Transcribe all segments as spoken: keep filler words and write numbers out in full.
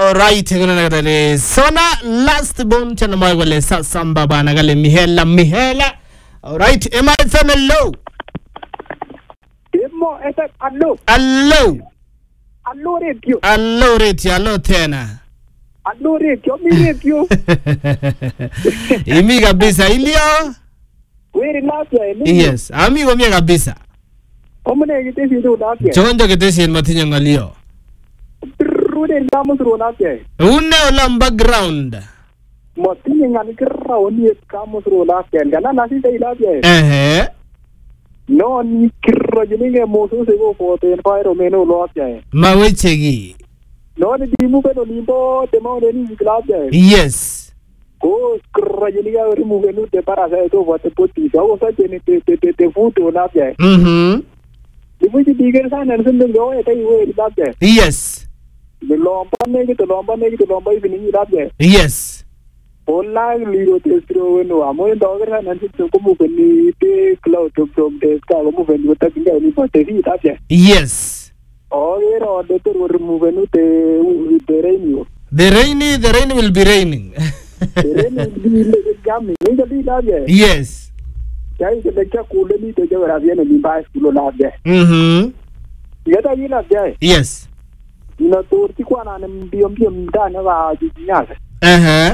All right, Sona last bone chana moy wale sa samba bana gale mihela mihela. All right, am I from hello? Emo eta allo. Hello. Allo radio. Hello radio, hello tena. Allo radio, mi radio. Imi kabisa ilio? Where lapya? Yes, ami wami kabisa. Omne kitesi ndo lapya. Chonjo kitesi matinyo ngalio. Rude ndamus ro lapya. Une olam background. Matinyo ngani kra oni kamus ro lapya. Ngana nasi tay lapya. Eh. No ni kra jininge mosu se go fote fairo meno lapya. Mawechegi. No ni dimu pe no limbo temo ni lapya. Yes. Ko kra jininga ori mugenu te para sa to vote poti. Sa o sa jeni te te te te futo lapya. Mhm. Dimu ji diger sa nan sun ndo e tay we lapya. Yes. The lomba negi to lomba negi to lomba ifini lapya. Yes. Ola liro te stro no amo ndoger na nanti to ko muveni te cloud to from te ska ko muveni ta kinga ni pa te vi lapya. Yes. Oh ero de to muveni te te rain. The rainy, the rain will be raining. Te rain di gami ni di lapya. Yes. Kai ke dekha kule ni te jawara viene ni ba skulo lapya. Mhm. Yata ni lapya. Yes. Na to ti kwa na mbio mbio mdana wa jinyasa. Uh-huh.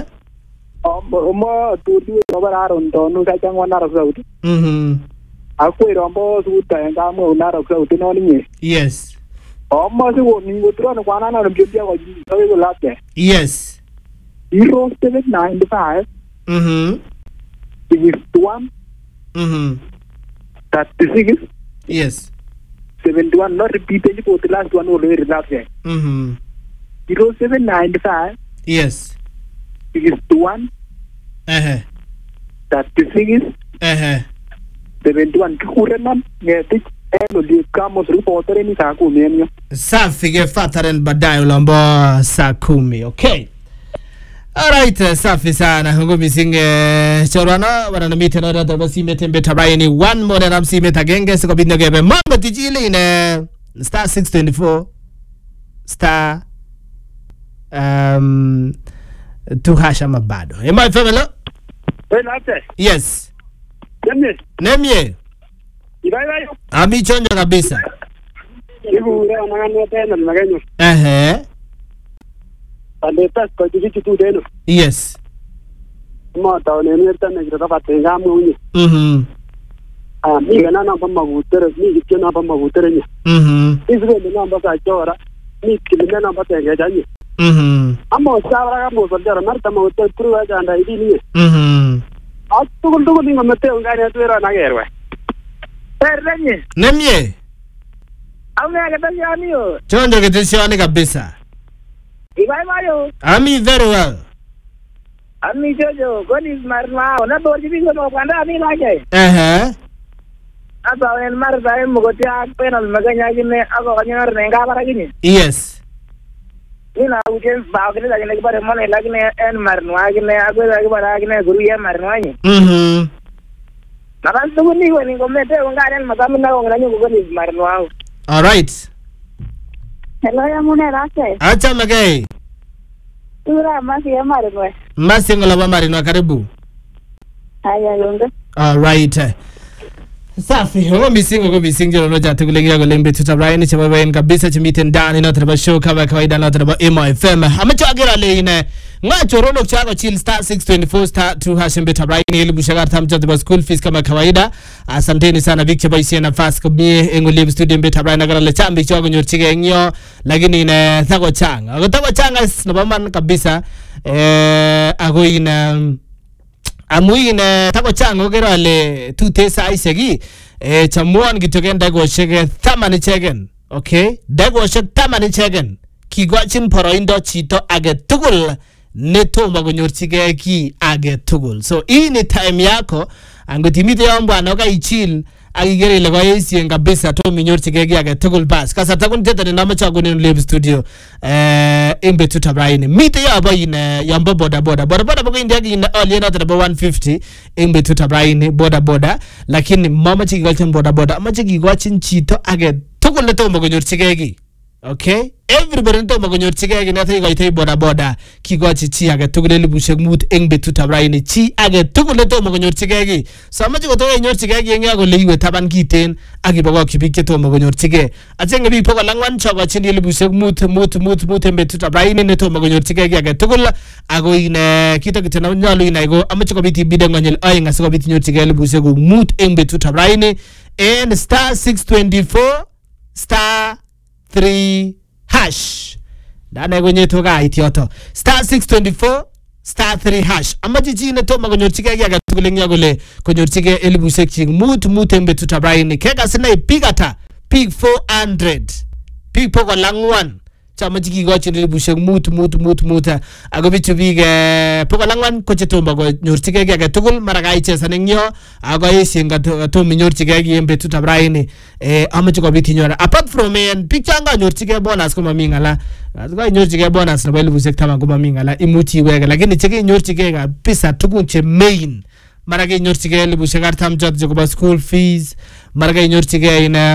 Omo to di obara ron to no ka changwa na rakauti. Mhm. Akwe rombo su ta nga mo na rakauti no ni. Yes. Omo su wo ni wotro no kwa na na mbio mbio wa ji so go lapya. Yes. zero seven nine five Mhm. sixty-one Mhm. thirty-six Yes. seventy-one. Not repeated for the last one over the lapya. Mhm. zero seven nine five Yes. sixty-one Uh-huh. thirty-six Uh-huh. seventy-one. Kure man ngeti eno di kamos reporter ni sa ku menyo. Safi ge fataren baadaye ulombo saa kumi. Okay. Alright, uh, safi sana. Hungu misinge chorwana wana mite na rada basi mete mbeta bayani one more na msi meta genge siko bidno gebe mambo tijili ine star six twenty-four star um two hash ama bado. Am I family? Hey lapya. Yes. Nemye. Nemye. Ibai bai. Ami chonjo kabisa. Ibu ra na ngano tena maganyo. Eh. Ande tas ko ji ji tu deno. Yes. Mo ta ne ne ta ne ra pa te ga mo ni. Mhm. Ah mi ga na na pa ma gutere mi ji na pa ma gutere ni. Mhm. Isu ne na ba ka chora. Mi ki ne na ba te ga ja ni. Mhm. Amo sa ra ga mo so jara mar ta mo te tru ga ja nda idi ni. Mhm. Attu gul gul ni ma te nga ne tu ra na ga erwa. Per lenye. Nemye. Ame ga ta ya ni yo. Chonjo kitishoni kabisa. Ibai bai yo. Ami very well. Ami jojo god is marma ona do ji bi no kwanda ami la ke. Eh. Aba en mar dai mo gotia penal maganya gine ago kanyar nenga bara gine. Yes. Ina uje ba gine la gine bare mon la gine en marnwa gine ago la bara gine guru ye marnwa ni. Mhm. Naban tu ni woni ko mete ko ngaren magam na ko nganyo god is marnwa. All right. Hello ya mune rake. Acha magai. Tura masi ya marnwa. Masingo la bamari no karibu. Aya longa. All right. Safi, ngo misingo ngo misingo no jatu kulengia kulembe tutabraini chama bayin kabisa chimite ndani na traba show kama kawaida na traba M F M. Amachagira le ine. Nga chorono chako chill star six twenty-four star two hash mbeta braini ili bushagar tamcha traba school fees kama kawaida. Asanteni sana Victor Baisi na fast kubie engo live studio mbeta braini ngara le chambi chako nyorchige ngyo lakini ine thako changa. Thako changa na baman kabisa eh ago ina amuine tako chango gero le tutesa isegi eh chamuan gitogen dago shege tamani chegen. Okay, dago shege tamani chegen kigwachin poroindo chito age tugul neto magonyorchige ki age tugul. So hii ni time yako angotimite yomba noka ichill agigere le goyesi ngabisa to minyorchige ki age tugul bas kasa takun teta ni namba chago ni live studio eh imbe tutabraini mite ya boyine yamba boda boda boda boda bako india ki oli na taba one fifty imbe tutabraini boda boda lakini mama chiki gwachin boda boda ama chiki gwachin chito age tugul neto magonyorchige ki. Okay, everybody nito makonyorchigei kinatoi koitoi boda boda kikochi chi age tugul elibushek mut eng betutab raini chi age tugul netomo konyorchigei ki. So amache kotoke nyorchigei ki eng yo kole iwe taban kiten ak ibokokyi biik chetomo konyorchigei. Achenge biik bokol ang'wan chokochin elibushek mut mut mut mut eng betutab raini netomo konyorchigei ki age tugul ako ine kito kityo nyolu inai ko amache kobit ibide konyil oeng asikobit inyorchigei elibushek mut eng betutab raini en star six twenty-four star three hash. Dane kwenye toka itioto. Star six twenty-four star three hash. Amaji chi netomo konyorchigei ki age tugul eng yo kole konyorchigei elibushek chik mut mut eng betutab raini. Keka sinai pig ata pig four hundred. Pig bokol ang'wan. Chamaji kikochin elibushek mut mut mut mut ako bichu biik bokol ang'wan ko chetomo konyorchigei ki age tugul mara kaichesan eng yo ako esien katomo inyorchigei ki eng betutab raini. Eh amache kobit inyoru apart from en biik chan kanyorchigei bonus ko mami ng'ala. Ko inyorchigei bonus nebo elibushek taman ko mami ng'ala imuchi iweke lakini chekinyorchigei kabisa tugun che main mara kenyorchigei elibushek artam choto chekobo school fees mara kenyorchigei in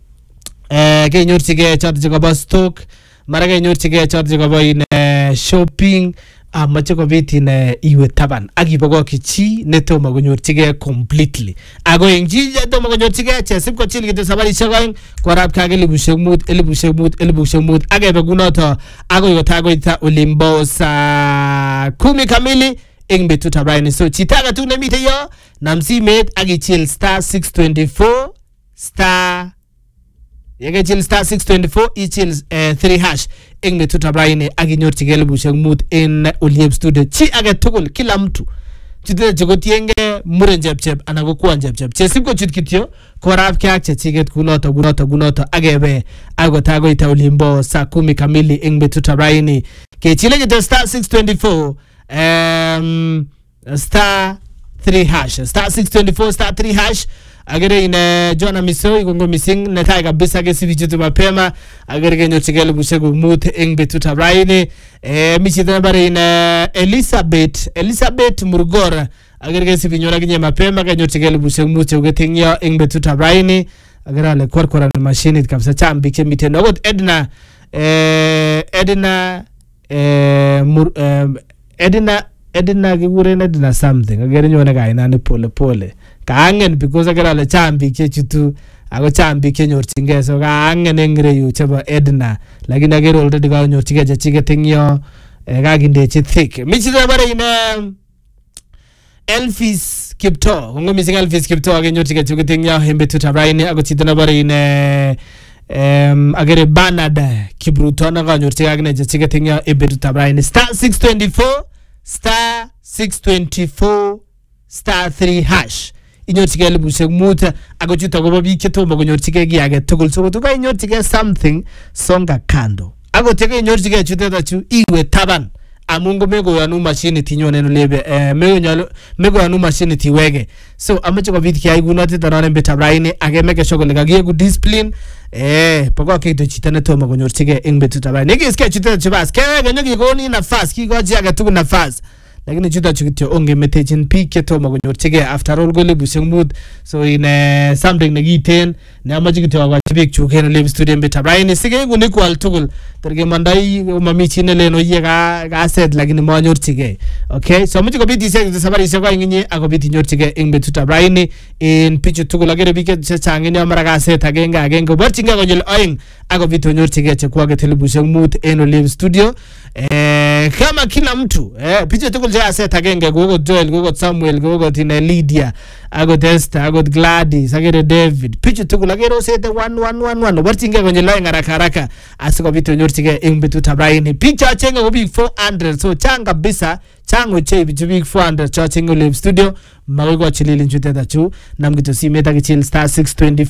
eh kenyorchigei choto chekobo stock mara kenyorchigei choto chekobo in shopping amache kobit in iwe taban ak ibokokyi chi netomo konyorchigei completely ako eng chi netomo konyorchigei chesib kochil kityo sabarishek oeng korab kak elibushek mut elibushek mut elibushek mut akebe kunoto akoi kotai koita olimbo saa kumi kamili eng betutab raini. So chito age tugul nemite yo nam simet ak ichil star six twenty-four star yekechil star six twenty-four ichil uh, three hash eng betutab raini ak inyorchigei elibushek mut en Oliep studio. Chi age tugul kila mtu chute chekotienge muren chepchep anan ko kwan chepchep chesib kochut kityo korabkei ak chechiket kunoto kunoto kunoto akebe akota koita olimbo saa kumi kamili eng betutab raini. Kechile kityo star six twenty-four um, star three hash star six twenty-four star three hash. Agere ine Jona Misoi kongo missing netai kabisa kesibi chitu mapema agere kenyorchigei elibushek mut eng betutab raini. Eh michito nabare ine Elizabeth Elizabeth Murgora agere kesibi nyora kinye mapema kenyorchigei elibushek mut cheugetengyo eng betutab raini. Agere ale korkora na machine kabisa chambi chemiten okot Edna eh Edna eh mur, eh, Edna Edna kikuren Edna something agere nyone kainani pole pole kaangen because agere ale chambi chechutu ako chambi kenyorchingei so kaangen eng reyu chebo Edna lakini agere already kanyorchigei chechiket eng yo kakindechi thick. Michito bare ine Elvis Kipto kongo missing Elvis Kipto akenyorchigei chechiket eng yo eng betutab raini ako chito nabare ine um, agere Bernard Kipruto nakanyorchigei akine chechiket eng yo eng betutab raini. Star six twenty-four star six twenty-four star three hash inyorchigei elibushek mut ako chuto kobo biik chetomo konyorchigei ki age tugul. So kotuka inyorchigei something songa kando ako teke inyorchigei chuteto chu iwe taban amun komekoyonu machinit inyonen olebe eh, mekoyonu machinit iwege. So amache kobit kiyai kunoto non en betutab raini ake make sure kole kakieku discipline eh pokokei to chito netomo konyorchigei eng betutab raini. Nekisikia chuteto chu bas keweke nyokikoni nafas kikochi age tugul nafas lakini chuto chu kityo onge metechin biik chetomo konyorchigei after all ko elibushek mut. So in uh, something nekiten ne amache kityo akochi biik chuk en Oliep studio en betutab raini sikeiku equal tugul tor kemondoi mami chi nelen oyie kaset lakini manyorchigei. Okay, so amache kobit isek sabarishek oeng inye akobit inyorchigei eng betutab raini en bichu tugul. Agere biik chechang en yo mara kaset agenge agenge koborchingei konyil oeng akobit onyorchigei chekwaket elibushek mut en Oliep studio. Eh kama kila mtu eh bichu tugul che aset agenge ko Joel ko Samuel ko Tina Lydia akot Esther akot Gladys agere David bichu tugul agere osete one one one one oborchingei konyil oeng haraka haraka asikobit onyorchigei eng betutab raini. Biik chachenge ko biik four hundred so chang kabisa chang ochei bichu biik four hundred chachenge Oliep studio makoi kochililin chuteto chu nam kityo simet ak ichil star six twenty